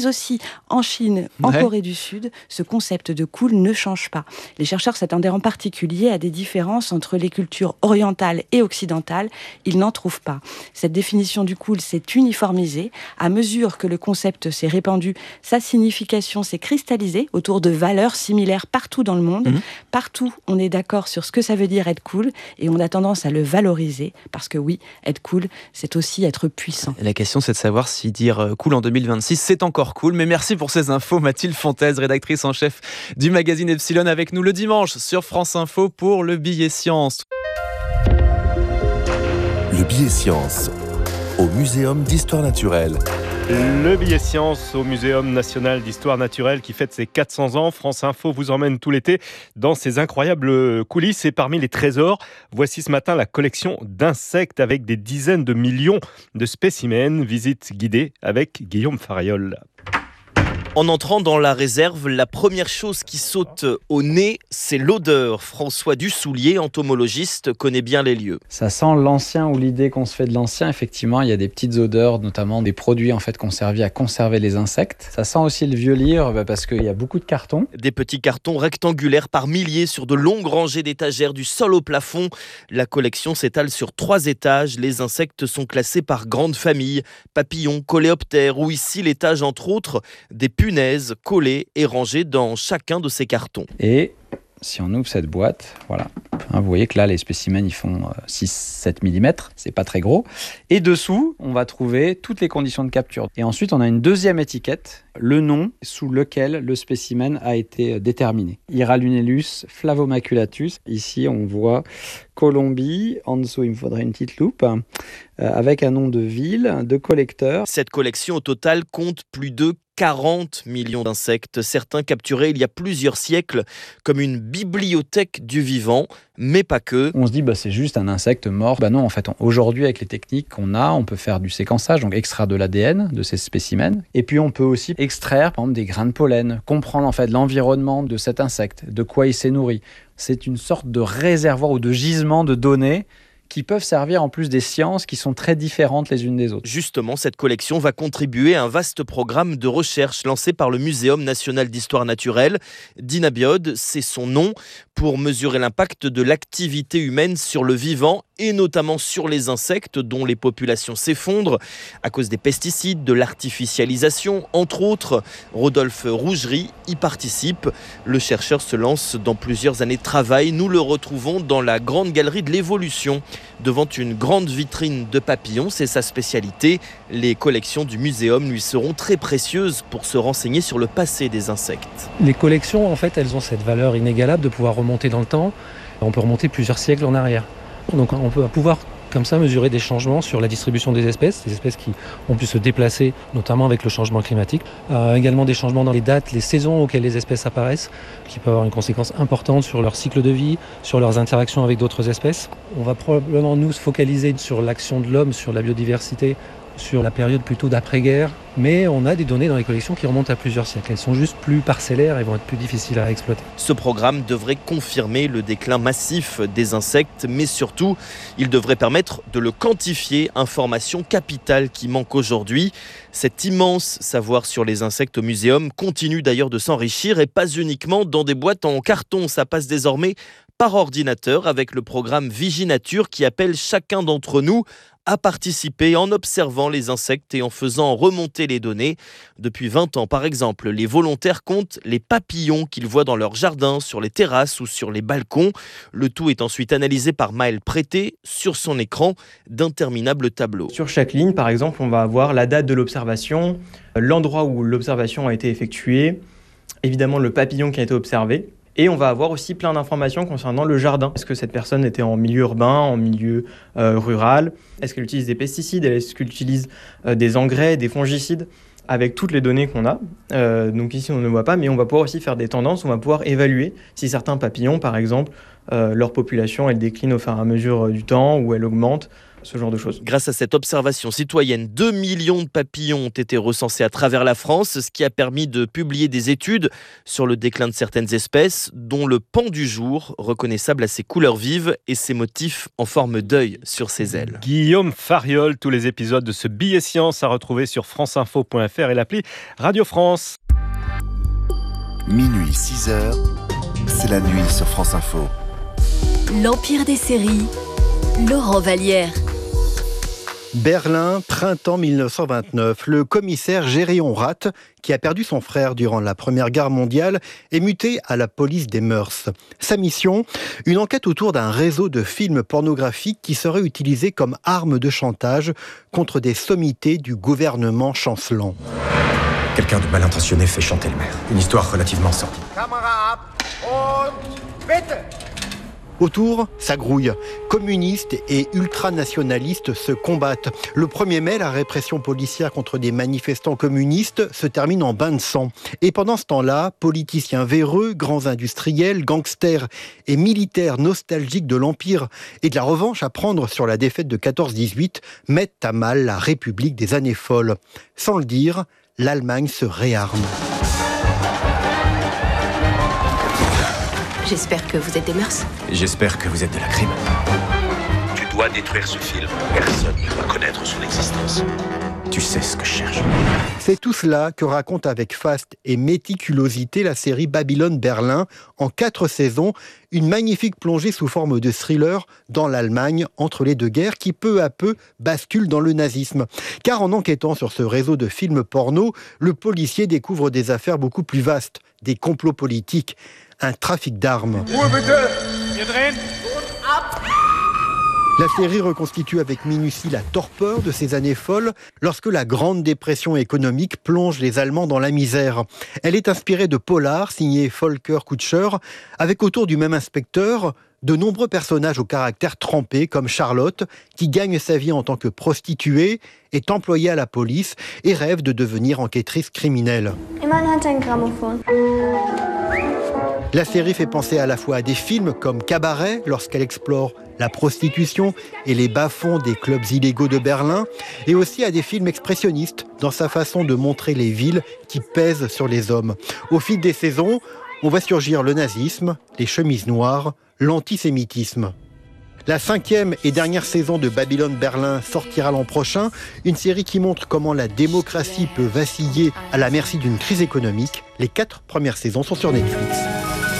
mais aussi en Chine, en Corée du Sud, ce concept de cool ne change pas. Les chercheurs s'attendaient en particulier à des différences entre les cultures orientales et occidentales. Ils n'en trouvent pas. Cette définition du cool s'est uniformisée. À mesure que le concept s'est répandu, sa signification s'est cristallisée autour de valeurs similaires partout dans le monde. Partout, on est d'accord sur ce que ça veut dire être cool et on a tendance à le valoriser parce que oui, être cool, c'est aussi être puissant. Et la question, c'est de savoir si dire cool en 2026, c'est encore cool. Mais merci pour ces infos, Mathilde Fontaise, rédactrice en chef du magazine Epsilon, avec nous le dimanche sur France Info pour le billet science. Le billet science au Muséum d'Histoire Naturelle. Le billet science au Muséum national d'histoire naturelle qui fête ses 400 ans. France Info vous emmène tout l'été dans ses incroyables coulisses. Et parmi les trésors, voici ce matin la collection d'insectes avec des dizaines de millions de spécimens. Visite guidée avec Guillaume Fariol. En entrant dans la réserve, la première chose qui saute au nez, c'est l'odeur. François Dussoulier, entomologiste, connaît bien les lieux. Ça sent l'ancien ou l'idée qu'on se fait de l'ancien. Effectivement, il y a des petites odeurs, notamment des produits qu'on servi à conserver les insectes. Ça sent aussi le vieux livre parce qu'il y a beaucoup de cartons. Des petits cartons rectangulaires par milliers sur de longues rangées d'étagères du sol au plafond. La collection s'étale sur 3 étages. Les insectes sont classés par grandes familles, papillons, coléoptères ou ici l'étage entre autres des punaises collées et rangées dans chacun de ces cartons. Et si on ouvre cette boîte, voilà. Vous voyez que là, les spécimens, ils font 6-7 mm. C'est pas très gros. Et dessous, on va trouver toutes les conditions de capture. Et ensuite, on a une deuxième étiquette, le nom sous lequel le spécimen a été déterminé. Hiralunellus flavomaculatus. Ici, on voit Colombie. En dessous, il me faudrait une petite loupe. Avec un nom de ville, de collecteur. Cette collection au total compte plus de 40 millions d'insectes, certains capturés il y a plusieurs siècles, comme une bibliothèque du vivant, mais pas que. On se dit, c'est juste un insecte mort. Non, en fait, aujourd'hui, avec les techniques qu'on a, on peut faire du séquençage, donc extraire de l'ADN de ces spécimens. Et puis, on peut aussi extraire, par exemple, des grains de pollen, comprendre en fait l'environnement de cet insecte, de quoi il s'est nourri. C'est une sorte de réservoir ou de gisement de données qui peuvent servir en plus des sciences qui sont très différentes les unes des autres. Justement, cette collection va contribuer à un vaste programme de recherche lancé par le Muséum national d'histoire naturelle. Dynabiode, c'est son nom, pour mesurer l'impact de l'activité humaine sur le vivant et notamment sur les insectes dont les populations s'effondrent à cause des pesticides, de l'artificialisation, entre autres. Rodolphe Rougerie y participe. Le chercheur se lance dans plusieurs années de travail. Nous le retrouvons dans la grande galerie de l'évolution, devant une grande vitrine de papillons. C'est sa spécialité. Les collections du muséum lui seront très précieuses pour se renseigner sur le passé des insectes. Les collections, en fait, elles ont cette valeur inégalable de pouvoir remonter dans le temps. On peut remonter plusieurs siècles en arrière. Donc on peut pouvoir comme ça mesurer des changements sur la distribution des espèces qui ont pu se déplacer, notamment avec le changement climatique. Également des changements dans les dates, les saisons auxquelles les espèces apparaissent, qui peuvent avoir une conséquence importante sur leur cycle de vie, sur leurs interactions avec d'autres espèces. On va probablement nous se focaliser sur l'action de l'homme, sur la biodiversité, sur la période plutôt d'après-guerre, mais on a des données dans les collections qui remontent à plusieurs siècles. Elles sont juste plus parcellaires et vont être plus difficiles à exploiter. Ce programme devrait confirmer le déclin massif des insectes, mais surtout, il devrait permettre de le quantifier, information capitale qui manque aujourd'hui. Cet immense savoir sur les insectes au muséum continue d'ailleurs de s'enrichir et pas uniquement dans des boîtes en carton. Ça passe désormais par ordinateur avec le programme Viginature qui appelle chacun d'entre nous à participer en observant les insectes et en faisant remonter les données. Depuis 20 ans, par exemple, les volontaires comptent les papillons qu'ils voient dans leur jardin, sur les terrasses ou sur les balcons. Le tout est ensuite analysé par Maël Prété sur son écran d'interminables tableaux. Sur chaque ligne, par exemple, on va avoir la date de l'observation, l'endroit où l'observation a été effectuée, évidemment le papillon qui a été observé. Et on va avoir aussi plein d'informations concernant le jardin. Est-ce que cette personne était en milieu urbain, en milieu rural? Est-ce qu'elle utilise des pesticides? Est-ce qu'elle utilise des engrais, des fongicides? Avec toutes les données qu'on a. Donc ici, on ne voit pas, mais on va pouvoir aussi faire des tendances. On va pouvoir évaluer si certains papillons, par exemple, leur population, elle décline au fur et à mesure du temps ou elle augmente. ce genre de choses. Grâce à cette observation citoyenne, 2 millions de papillons ont été recensés à travers la France, ce qui a permis de publier des études sur le déclin de certaines espèces, dont le paon du jour, reconnaissable à ses couleurs vives et ses motifs en forme d'œil sur ses ailes. Guillaume Fariol, tous les épisodes de ce billet science à retrouver sur franceinfo.fr et l'appli Radio France. Minuit 6h, c'est la nuit sur France Info. L'Empire des séries, Laurent Vallière. Berlin, printemps 1929. Le commissaire Géréon Rath, qui a perdu son frère durant la Première Guerre mondiale, est muté à la police des mœurs. Sa mission, une enquête autour d'un réseau de films pornographiques qui serait utilisé comme arme de chantage contre des sommités du gouvernement chancelant. Quelqu'un de mal intentionné fait chanter le maire. Une histoire relativement sordide. Autour, ça grouille. Communistes et ultranationalistes se combattent. Le 1er mai, la répression policière contre des manifestants communistes se termine en bain de sang. Et pendant ce temps-là, politiciens véreux, grands industriels, gangsters et militaires nostalgiques de l'Empire et de la revanche à prendre sur la défaite de 14-18 mettent à mal la République des années folles. Sans le dire, l'Allemagne se réarme. J'espère que vous êtes des mœurs. J'espère que vous êtes de la crime. Tu dois détruire ce film. Personne ne doit connaître son existence. Tu sais ce que je cherche. C'est tout cela que raconte avec faste et méticulosité la série Babylone Berlin, en 4 saisons, une magnifique plongée sous forme de thriller dans l'Allemagne entre les deux guerres qui peu à peu bascule dans le nazisme. Car en enquêtant sur ce réseau de films porno, le policier découvre des affaires beaucoup plus vastes, des complots politiques, un trafic d'armes. La série reconstitue avec minutie la torpeur de ces années folles lorsque la Grande Dépression économique plonge les Allemands dans la misère. Elle est inspirée de polars signés Volker Kutscher, avec autour du même inspecteur de nombreux personnages au caractère trempé comme Charlotte, qui gagne sa vie en tant que prostituée, est employée à la police et rêve de devenir enquêtrice criminelle. La série fait penser à la fois à des films comme Cabaret, lorsqu'elle explore la prostitution et les bas-fonds des clubs illégaux de Berlin, et aussi à des films expressionnistes dans sa façon de montrer les villes qui pèsent sur les hommes. Au fil des saisons, on voit surgir le nazisme, les chemises noires, l'antisémitisme. La 5e et dernière saison de Babylone Berlin sortira l'an prochain, une série qui montre comment la démocratie peut vaciller à la merci d'une crise économique. Les 4 premières saisons sont sur Netflix.